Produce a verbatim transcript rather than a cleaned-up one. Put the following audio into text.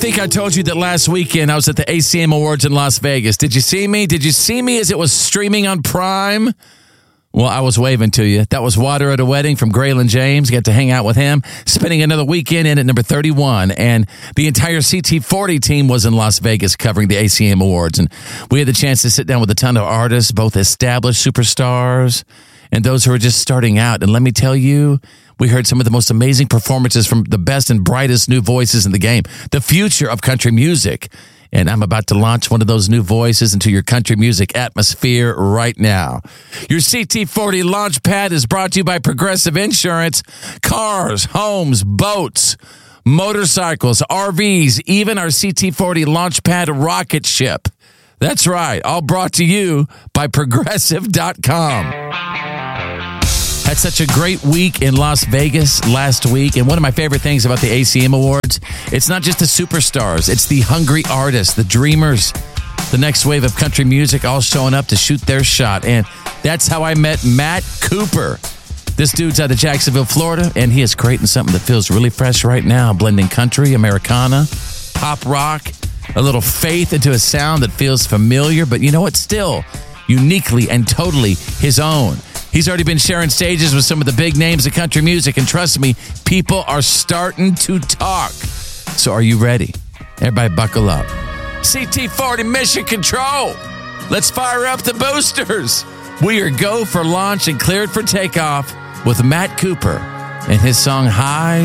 think I told you that last weekend I was at the A C M Awards in Las Vegas. Did you see me? Did you see me as it was streaming on Prime? Well, I was waving to you. That was Water at a Wedding from Graylin James. Got to hang out with him, spending another weekend in at number thirty-one. And the entire C T forty team was in Las Vegas covering the A C M Awards. And we had the chance to sit down with a ton of artists, both established superstars and those who are just starting out. And let me tell you, we heard some of the most amazing performances from the best and brightest new voices in the game, the future of country music. And I'm about to launch one of those new voices into your country music atmosphere right now. Your C T forty launch pad is brought to you by Progressive Insurance. Cars, homes, boats, motorcycles, R Vs, even our C T forty launch pad rocket ship. That's right, all brought to you by Progressive dot com. Had such a great week in Las Vegas last week. And one of my favorite things about the A C M Awards, it's not just the superstars, it's the hungry artists, the dreamers, the next wave of country music all showing up to shoot their shot. And that's how I met Matt Cooper. This dude's out of Jacksonville, Florida, and he is creating something that feels really fresh right now, blending country, Americana, pop rock, a little faith into a sound that feels familiar, but you know what? Still uniquely and totally his own. He's already been sharing stages with some of the big names of country music, and trust me, people are starting to talk. So are you ready? Everybody buckle up. C T forty Mission Control. Let's fire up the boosters. We are go for launch and cleared for takeoff with Matt Cooper and his song High